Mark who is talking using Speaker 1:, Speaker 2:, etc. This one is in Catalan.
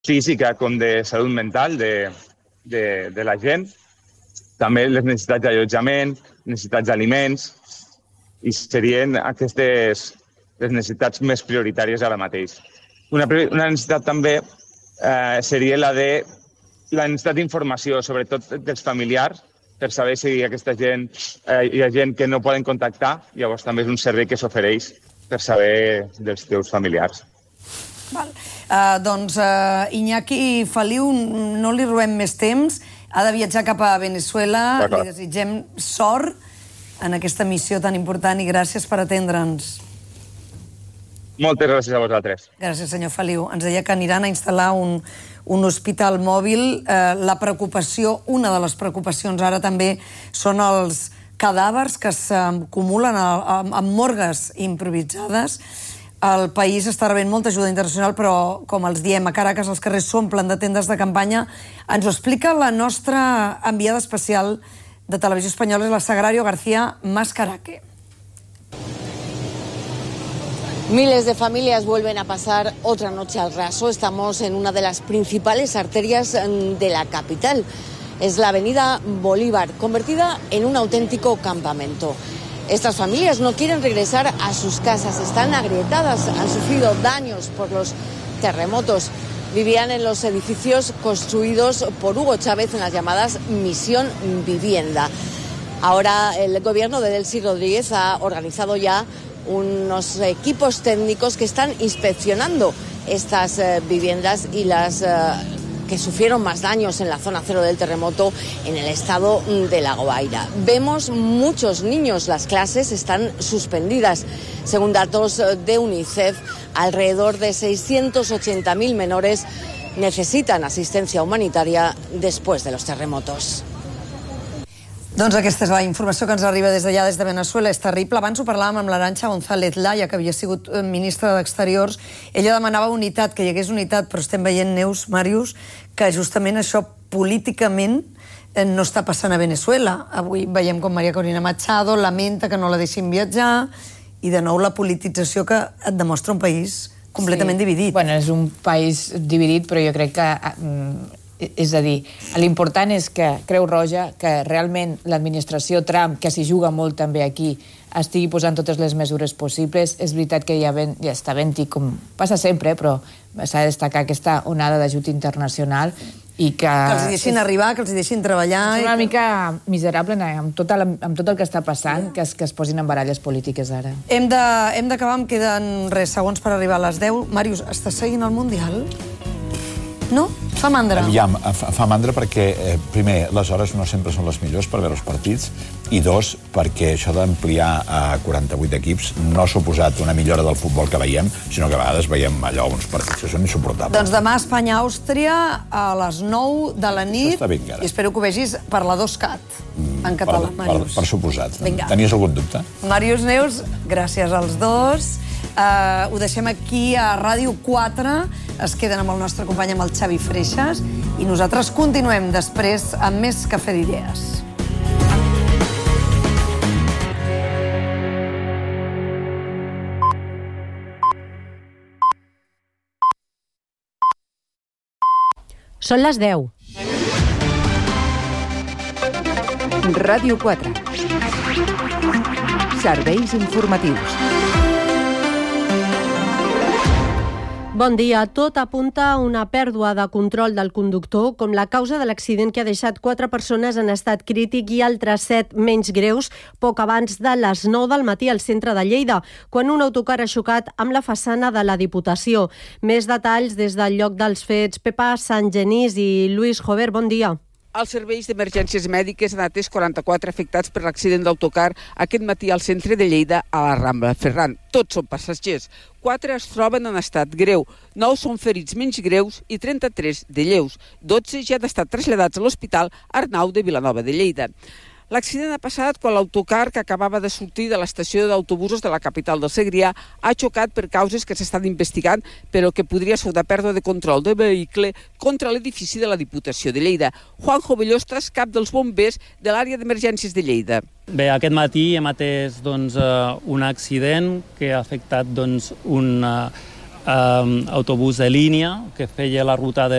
Speaker 1: física com de salut mental de la gent, també les necessitats d'allotjament, necessitats d'aliments, i serien aquestes les necessitats més prioritàries ara mateix. Una necessitat també seria la necessitat d'informació, sobretot dels familiars, per saber si hi ha gent que no poden contactar, llavors també és un servei que s'ofereix per saber dels teus familiars.
Speaker 2: Doncs Iñaki Feliu, no li robem més temps, ha de viatjar cap a Veneçuela, li desitgem sort en aquesta missió tan important i gràcies per atendre'ns.
Speaker 1: Moltes gràcies a vosaltres.
Speaker 2: Gràcies, senyor Feliu. Ens deia que aniran a instal·lar un hospital mòbil. La preocupació, una de les preocupacions ara també són els cadàvers que s'acumulen en morgues improvisades. El país està rebent molta ajuda internacional, però, com els diem, a Caracas els carrers s'omplen de tendes de campanya. Ens ho explica la nostra enviada especial de Televisió Espanyola, la Sagrario García Mascaraque.
Speaker 3: Miles de familias vuelven a pasar otra noche al raso. Estamos en una de las principales arterias de la capital. Es la avenida Bolívar, convertida en un auténtico campamento. Estas familias no quieren regresar a sus casas, están agrietadas, han sufrido daños por los terremotos. Vivían en los edificios construidos por Hugo Chávez en las llamadas Misión Vivienda. Ahora el gobierno de Delcy Rodríguez ha organizado ya unos equipos técnicos que están inspeccionando estas viviendas y las que sufrieron más daños en la zona cero del terremoto en el estado de La Guaira. Vemos muchos niños, las clases están suspendidas. Según datos de UNICEF, alrededor de 680.000 menores necesitan asistencia humanitaria después de los terremotos.
Speaker 2: Doncs aquesta és la informació que ens arriba des d'allà, des de Veneçuela. És terrible. Abans ho parlàvem amb l'Arantxa González Laya, que havia sigut ministra d'Exteriors. Ella demanava unitat, que hi hagués unitat, però estem veient, Neus, Màrius, que justament això políticament no està passant a Veneçuela. Avui veiem com María Corina Machado lamenta que no la deixin viatjar i de nou la politització que et demostra un país completament dividit.
Speaker 4: Bueno, és un país dividit, però jo crec que és a dir, l'important és que Creu Roja, que realment l'administració Trump, que s'hi juga molt també aquí, estigui posant totes les mesures possibles. És veritat que ja està havent-hi, com passa sempre, però s'ha de destacar aquesta onada d'ajut internacional i que
Speaker 2: els deixin arribar, que els deixin treballar.
Speaker 4: És una mica miserable amb tot el que està passant, que es posin en baralles polítiques ara.
Speaker 2: Hem d'acabar, em queden segons per arribar a les 10. Màrius, estàs seguint el Mundial? No? Fa mandra.
Speaker 5: Aviam, fa mandra perquè, primer, les hores no sempre són les millors per veure els partits, i dos, perquè això d'ampliar a 48 equips no ha suposat una millora del futbol que veiem, sinó que a vegades veiem allò, uns partits que són insuportables.
Speaker 2: Doncs demà Espanya-Àustria a les 9 de la nit.
Speaker 5: Està ben,
Speaker 2: i espero que ho vegis per la 2CAT, en català, Màrius.
Speaker 5: Per suposat. Tenies algun dubte?
Speaker 2: Màrius, Neus, gràcies als dos. Ho deixem aquí a Ràdio 4, es queden amb el nostre company, amb el Xavi Freixas, i nosaltres continuem després amb més Cafè d'Idees.
Speaker 6: Són les 10. Ràdio 4. Serveis informatius. Bon dia. Tot apunta a una pèrdua de control del conductor com la causa de l'accident que ha deixat 4 persones en estat crític i altres 7 menys greus poc abans de les 9 del matí al centre de Lleida, quan un autocar ha xocat amb la façana de la Diputació. Més detalls des del lloc dels fets. Pepa Santgenís i Lluís Jover, bon dia.
Speaker 7: Els serveis d'emergències mèdiques han atès 44 afectats per l'accident d'autocar aquest matí al centre de Lleida a la Rambla Ferran. Tots són passatgers. 4 es troben en estat greu, 9 són ferits menys greus i 33 de lleus. 12 ja han estat traslladats a l'Hospital Arnau de Vilanova de Lleida. L'accident ha passat quan l'autocar que acabava de sortir de l'estació d'autobusos de la capital del Segrià ha xocat per causes que s'estan investigant, però que podria ser una pèrdua de control de vehicle contra l'edifici de la Diputació de Lleida. Juanjo Bellostas, cap dels bombers de l'àrea d'emergències de Lleida.
Speaker 8: Bé, aquest matí hem atès un accident que ha afectat autobús de línia que feia la ruta de